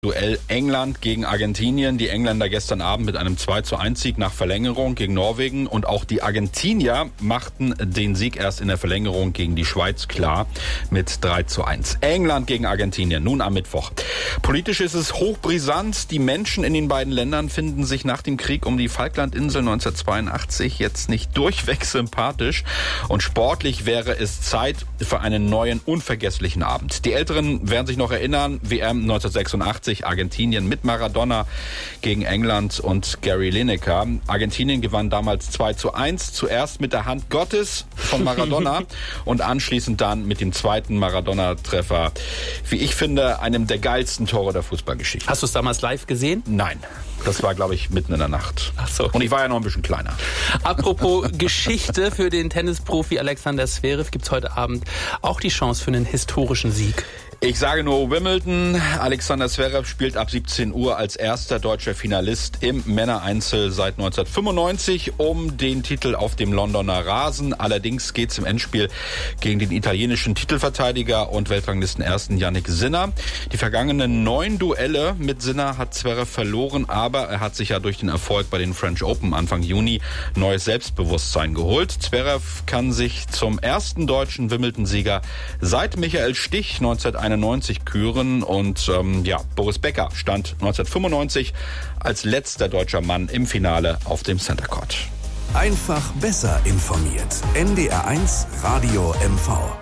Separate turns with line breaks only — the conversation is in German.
Duell England gegen Argentinien. Die Engländer gestern Abend mit einem 2:1 Sieg nach Verlängerung gegen Norwegen. Und auch die Argentinier machten den Sieg erst in der Verlängerung gegen die Schweiz klar mit 3:1. England gegen Argentinien, nun am Mittwoch. Politisch ist es hochbrisant. Die Menschen in den beiden Ländern finden sich nach dem Krieg um die Falklandinseln 1982 jetzt nicht durchweg sympathisch. Und sportlich wäre es Zeit für einen neuen, unvergesslichen Abend. Die Älteren werden sich noch erinnern, WM 1986. Argentinien mit Maradona gegen England und Gary Lineker. Argentinien gewann damals 2:1, zuerst mit der Hand Gottes von Maradona und anschließend dann mit dem zweiten Maradona-Treffer, wie ich finde, einem der geilsten Tore der Fußballgeschichte.
Hast du es damals live gesehen?
Nein. Das war, glaube ich, mitten in der Nacht.
Ach so.
Und ich war ja noch ein bisschen kleiner.
Apropos Geschichte, für den Tennisprofi Alexander Zverev gibt es heute Abend auch die Chance für einen historischen Sieg.
Ich sage nur Wimbledon. Alexander Zverev spielt ab 17 Uhr als erster deutscher Finalist im Männereinzel seit 1995 um den Titel auf dem Londoner Rasen. Allerdings geht es im Endspiel gegen den italienischen Titelverteidiger und Weltranglistenersten Jannik Sinner. Die vergangenen 9 Duelle mit Sinner hat Zverev verloren, aber er hat sich ja durch den Erfolg bei den French Open Anfang Juni neues Selbstbewusstsein geholt. Zverev kann sich zum ersten deutschen Wimbledon-Sieger seit Michael Stich 1991 küren und Boris Becker stand 1995 als letzter deutscher Mann im Finale auf dem Center Court.
Einfach besser informiert. NDR1 Radio MV.